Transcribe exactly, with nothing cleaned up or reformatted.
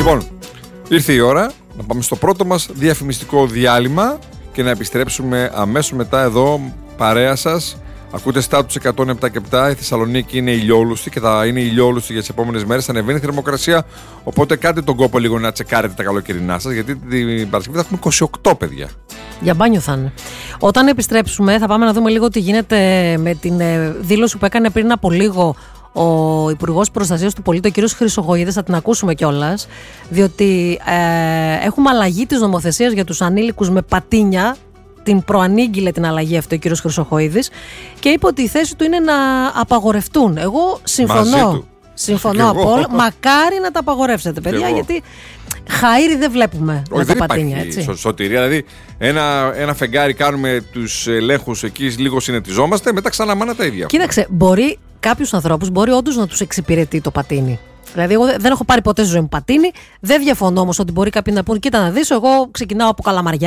Λοιπόν, ήρθε η ώρα να πάμε στο πρώτο μας διαφημιστικό διάλειμμα και να επιστρέψουμε αμέσως μετά εδώ, παρέα σας. Ακούτε Status εκατόν επτά και επτά. Η Θεσσαλονίκη είναι ηλιόλουστη και θα είναι ηλιόλουστη για τις επόμενες μέρες. Θα ανεβαίνει η θερμοκρασία. Οπότε κάντε τον κόπο λίγο να τσεκάρετε τα καλοκαιρινά σας. Γιατί την Παρασκευή θα έχουμε είκοσι οκτώ, παιδιά. Για μπάνιο θα είναι. Όταν επιστρέψουμε, θα πάμε να δούμε λίγο τι γίνεται με την δήλωση που έκανε πριν από λίγο ο Υπουργός Προστασίας του Πολίτη, ο κ. Χρυσοχοΐδης. Θα την ακούσουμε κιόλας. Διότι ε, έχουμε αλλαγή της νομοθεσίας για τους ανήλικους με πατίνια. Την προανήγγειλε την αλλαγή αυτή ο κ. Χρυσοχοΐδης και είπε ότι η θέση του είναι να απαγορευτούν. Εγώ συμφωνώ. Συμφωνώ απόλυτα. Μακάρι να τα απαγορεύσετε, παιδιά, γιατί χαΐρι δεν βλέπουμε. Όχι, με δεν τα πατίνια, έτσι. Σωτηρία. Δηλαδή, ένα, ένα φεγγάρι κάνουμε τους ελέγχους εκεί, λίγο συνετιζόμαστε, μετά ξαναμάνα τα ίδια. Κοίταξε, μπορεί κάποιους ανθρώπους μπορεί όντως να τους εξυπηρετεί το πατίνι. Δηλαδή, εγώ δεν έχω πάρει ποτέ στη ζωή μου πατίνι. Δεν διαφωνώ όμως ότι μπορεί κάποιοι να πούν: κοίτα να δεις, εγώ ξεκινάω από Καλαμαριά.